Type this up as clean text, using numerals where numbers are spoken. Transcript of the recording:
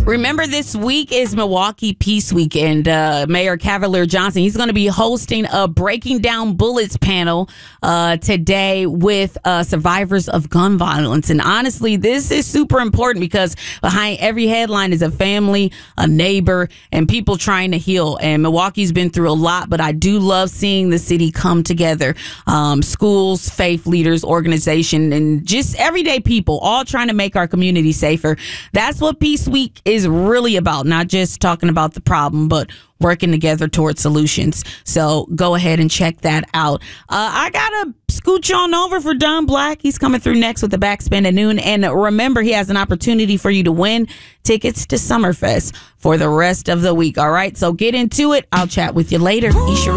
Remember, this week is Milwaukee Peace Week, and Mayor Cavalier Johnson, he's going to be hosting a Breaking Down Bullets panel today with survivors of gun violence. And honestly, this is super important because behind every headline is a family, a neighbor, and people trying to heal. And Milwaukee's been through a lot, but I do love seeing the city come together. Schools, faith leaders, organization, and just everyday people all trying to make our community safer. That's what Peace Week is really about, not just talking about the problem, but working together towards solutions. So go ahead and check that out. I gotta scooch on over for Don Black. He's coming through next with the Backspin at noon. And remember, he has an opportunity for you to win tickets to Summerfest for the rest of the week. All right, so get into it. I'll chat with you later. Isha